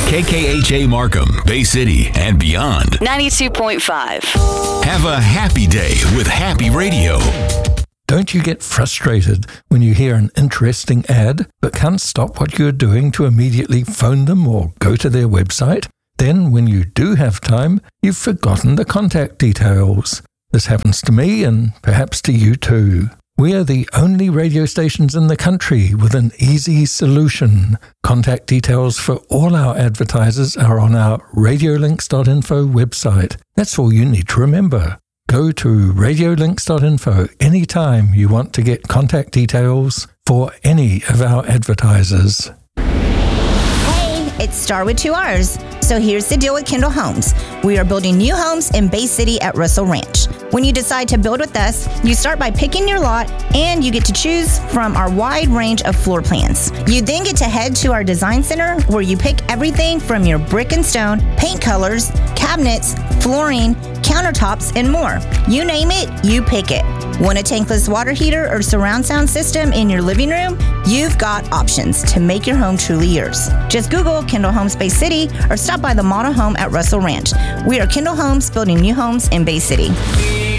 KKHA Markham, Bay City, and beyond. 92.5. Have a happy day with Happy Radio. Don't you get frustrated when you hear an interesting ad but can't stop what you're doing to immediately phone them or go to their website? Then, when you do have time, you've forgotten the contact details. This happens to me and perhaps to you too. We are the only radio stations in the country with an easy solution. Contact details for all our advertisers are on our radiolinks.info website. That's all you need to remember. Go to radiolinks.info anytime you want to get contact details for any of our advertisers. Hey, it's Star with 2 R's. So here's the deal with Kendall Homes. We are building new homes in Bay City at Russell Ranch. When you decide to build with us, you start by picking your lot and you get to choose from our wide range of floor plans. You then get to head to our design center where you pick everything from your brick and stone, paint colors, cabinets, flooring, countertops, and more. You name it, you pick it. Want a tankless water heater or surround sound system in your living room? You've got options to make your home truly yours. Just Google Kendall Homes Bay City or stop by the model home at Russell Ranch. We are Kendall Homes, building new homes in Bay City.